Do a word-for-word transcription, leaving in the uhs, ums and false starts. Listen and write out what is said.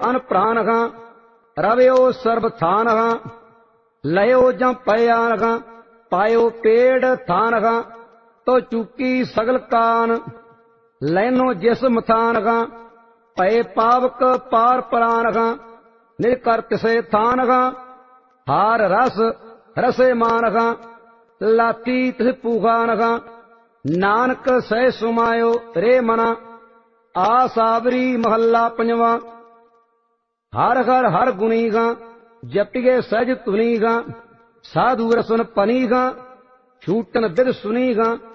ਅਨ ਪ੍ਰਾਨ ਖਾਂ ਰਵਿਓ ਸਰਬ ਥਾਨ ਖਾਂ ਲਇਓ ਜਾਂ ਪਿਆਨ ਖਾਂ ਪਾਇਓ ਪੇੜ ਥਾਨ ਖਾਂ ਤੋ ਚੁੱਕੀ ਸਗਲ ਕਾਨ ਲੈਨੋ ਜਿਸ ਮਥਾਨ ਖਾਂ ਪਏ ਪਾਵਕ ਪਾਰ ਪ੍ਰਾਨ ਖਾਂ ਨਿਜ ਕਰ ਤਿਸੇ ਥਾਨ ਖਾਂ ਹਾਰ ਰਸ ਰਸੇ ਮਾਨ ਖਾਂ ਲਾਤੀ ਤਿਸ ਪੂਖਾਨ ਖਾਂ ਨਾਨਕ ਸਹਿ ਸੁਮਾਇਓ ਰੇ ਮਨਾ ਆ ਸਾਬਰੀ ਮਹੱਲਾ ਪੰਜਵਾਂ। ਹਰ ਹਰ ਹਰ ਗੁਣੀ ਖਾਂ ਜਪਿਏ ਸਹਿਜ ਧੁਨੀ ਖਾਂ ਸਾਧੂ ਰਸਨ ਪਨੀ ਖਾਂ ਛੂਟਨ ਬਿਦ ਸੁਨੀ ਖਾਂ